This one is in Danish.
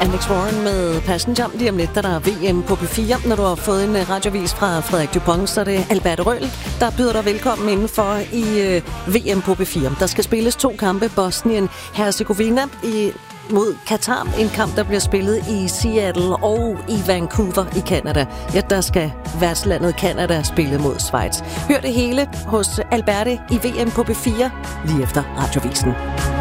Alex Warren med Passenger. Lige om lidt, der er VM på P4. Når du har fået en radiovis fra Frederik Dupont, så er det Albert Røhl, der byder dig velkommen indenfor i VM på P4. Der skal spilles 2 kampe. Bosnien-Herzegovina mod Katar. En kamp, der bliver spillet i Seattle og i Vancouver i Canada. Ja, der skal værtslandet Canada spille mod Schweiz. Hør det hele hos Alberte i VM på P4 lige efter radiovisen.